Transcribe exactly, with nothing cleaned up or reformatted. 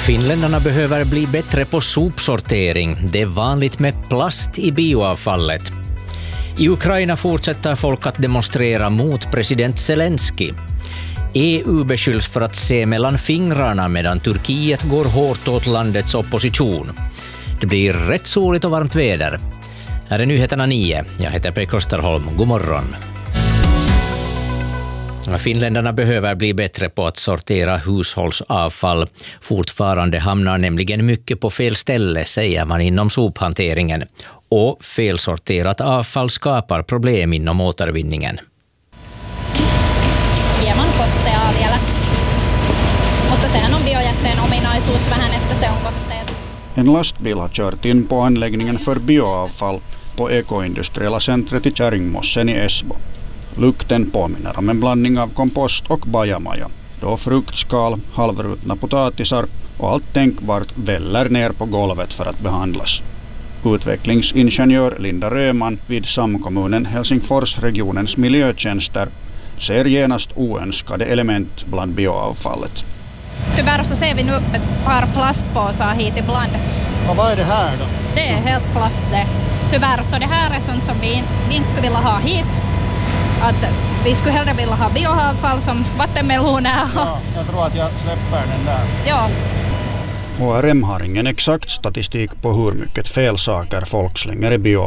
Finländarna behöver bli bättre på sopsortering. Det är vanligt med plast i bioavfallet. I Ukraina fortsätter folk att demonstrera mot president Zelensky. E U beskylls för att se mellan fingrarna medan Turkiet går hårt åt landets opposition. Det blir rätt soligt och varmt väder. Här är nyheterna nio. Jag heter Per Klosterholm. God morgon. Finländarna behöver bli bättre på att sortera hushållsavfall. Fortfarande hamnar nämligen mycket på fel ställe, säger man inom sophanteringen. Och felsorterat avfall skapar problem inom återvinningen. Hieman kosteaa vielä, mutta sehän on biojätteen ominaisuus vähän, että se on kosteet. En lastbil har kört in på anläggningen för bioavfall på ekoindustriella centret i Kärringmossen i Esbo. Lukten påminner om en blandning av kompost och bajamaja, då fruktskal, halvrutna potatisar och allt tänkbart väller ner på golvet för att behandlas. Utvecklingsingenjör Linda Röman vid samkommunen Helsingforsregionens miljötjänster ser genast oönskade element bland bioavfallet. Tyvärr så ser vi nu ett par plastpåsar hit ibland. Och vad är det här då? Det är helt plast det. Tyvärr, så det här är sånt som vi inte, vi inte skulle vilja ha hit. Att vi skulle hellre vilja ha bioavfall som vattenmeloner. Ja, jag tror att jag släpper den där. Ja. H R M har ingen exakt statistik på hur mycket fel saker folk slänger i bio